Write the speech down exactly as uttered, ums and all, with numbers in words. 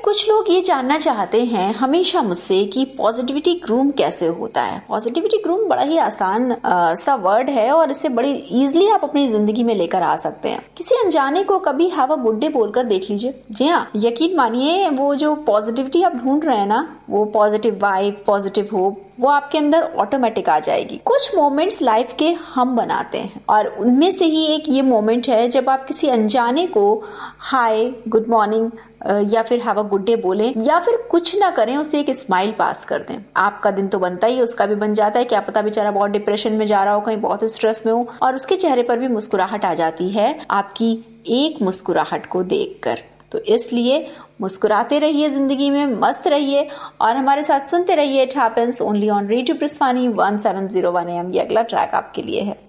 कुछ लोग ये जानना चाहते हैं हमेशा मुझसे कि पॉजिटिविटी ग्रूम कैसे होता है। पॉजिटिविटी ग्रूम बड़ा ही आसान आ, सा वर्ड है और इसे बड़ी इजीली आप अपनी जिंदगी में लेकर आ सकते हैं। किसी अनजाने को कभी हैव अ गुड डे बोलकर देख लीजिए। जी हाँ, यकीन मानिए वो जो पॉजिटिविटी आप ढूंढ रहे हैं ना, वो पॉजिटिव वाइब, पॉजिटिव होप, वो आपके अंदर ऑटोमेटिक आ जाएगी। कुछ मोमेंट्स लाइफ के हम बनाते हैं और उनमें से ही एक ये मोमेंट है जब आप किसी अनजाने को हाय, गुड मॉर्निंग या फिर हैव अ गुड डे बोले या फिर कुछ ना करें, उसे एक स्माइल पास कर दें। आपका दिन तो बनता ही, उसका भी बन जाता है। क्या पता बेचारा बहुत डिप्रेशन में जा रहा हो, कहीं बहुत स्ट्रेस में हो और उसके चेहरे पर भी मुस्कुराहट आ जाती है आपकी एक मुस्कुराहट को देखकर। तो इसलिए मुस्कुराते रहिए, जिंदगी में मस्त रहिए और हमारे साथ सुनते रहिए it happens only on radio बृस्वानी one seven zero one A M. ये अगला ट्रैक आपके लिए है।